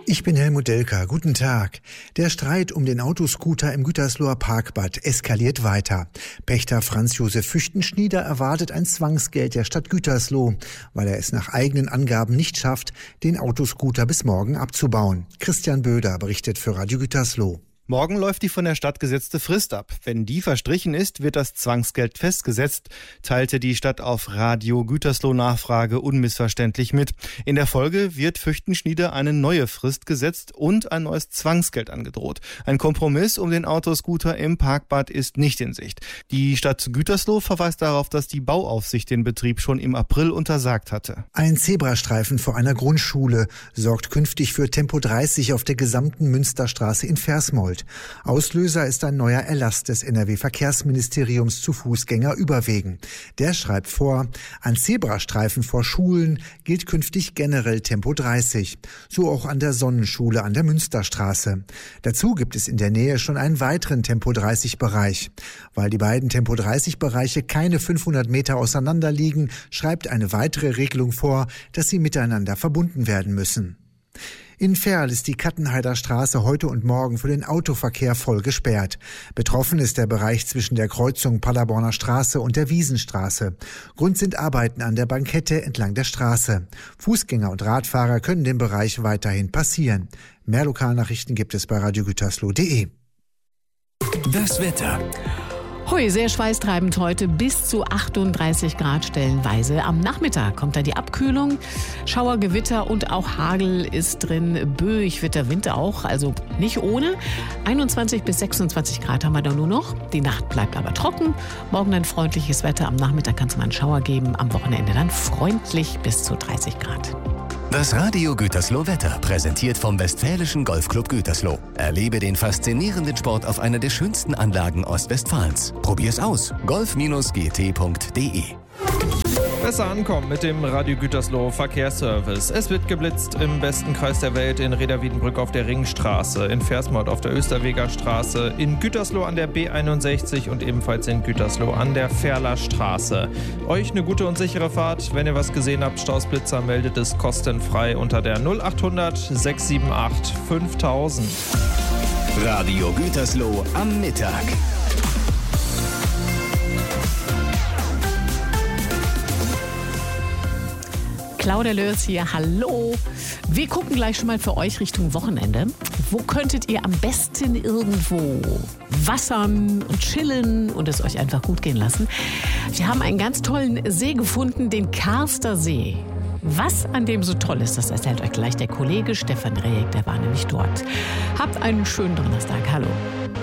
Ich bin Helmut Delker. Guten Tag. Der Streit um den Autoscooter im Gütersloher Parkbad eskaliert weiter. Pächter Franz Josef Füchtenschnieder erwartet ein Zwangsgeld der Stadt Gütersloh, weil er es nach eigenen Angaben nicht schafft, den Autoscooter bis morgen abzubauen. Christian Böder berichtet für Radio Gütersloh. Morgen läuft die von der Stadt gesetzte Frist ab. Wenn die verstrichen ist, wird das Zwangsgeld festgesetzt, teilte die Stadt auf Radio Gütersloh Nachfrage unmissverständlich mit. In der Folge wird Füchtenschnieder eine neue Frist gesetzt und ein neues Zwangsgeld angedroht. Ein Kompromiss um den Autoscooter im Parkbad ist nicht in Sicht. Die Stadt Gütersloh verweist darauf, dass die Bauaufsicht den Betrieb schon im April untersagt hatte. Ein Zebrastreifen vor einer Grundschule sorgt künftig für Tempo 30 auf der gesamten Münsterstraße in Versmold. Auslöser ist ein neuer Erlass des NRW-Verkehrsministeriums zu Fußgängerüberwegen. Der schreibt vor, an Zebrastreifen vor Schulen gilt künftig generell Tempo 30. So auch an der Sonnenschule an der Münsterstraße. Dazu gibt es in der Nähe schon einen weiteren Tempo 30-Bereich. Weil die beiden Tempo 30-Bereiche keine 500 Meter auseinander liegen, schreibt eine weitere Regelung vor, dass sie miteinander verbunden werden müssen. In Verl ist die Kattenheider Straße heute und morgen für den Autoverkehr voll gesperrt. Betroffen ist der Bereich zwischen der Kreuzung Paderborner Straße und der Wiesenstraße. Grund sind Arbeiten an der Bankette entlang der Straße. Fußgänger und Radfahrer können den Bereich weiterhin passieren. Mehr Lokalnachrichten gibt es bei radiogütersloh.de. Das Wetter. Hui, sehr schweißtreibend heute, bis zu 38 Grad stellenweise. Am Nachmittag kommt dann die Abkühlung, Schauer, Gewitter und auch Hagel ist drin. Böig wird der Wind auch, also nicht ohne. 21 bis 26 Grad haben wir da nur noch. Die Nacht bleibt aber trocken. Morgen ein freundliches Wetter. Am Nachmittag kann es mal einen Schauer geben. Am Wochenende dann freundlich bis zu 30 Grad. Das Radio Gütersloh Wetter, präsentiert vom Westfälischen Golfclub Gütersloh. Erlebe den faszinierenden Sport auf einer der schönsten Anlagen Ostwestfalens. Probier's aus. golf-gt.de. Besser ankommen mit dem Radio Gütersloh Verkehrsservice. Es wird geblitzt im besten Kreis der Welt in Reda-Wiedenbrück auf der Ringstraße, in Versmold auf der Österweger Straße, in Gütersloh an der B61 und ebenfalls in Gütersloh an der Verler Straße. Euch eine gute und sichere Fahrt. Wenn ihr was gesehen habt, Stausblitzer, meldet es kostenfrei unter der 0800 678 5000. Radio Gütersloh am Mittag. Claudia Lörs hier, hallo. Wir gucken gleich schon mal für euch Richtung Wochenende. Wo könntet ihr am besten irgendwo wassern und chillen und es euch einfach gut gehen lassen? Wir haben einen ganz tollen See gefunden, den Karster See. Was an dem so toll ist, das erzählt euch gleich der Kollege Stefan Rehek, der war nämlich dort. Habt einen schönen Donnerstag, hallo.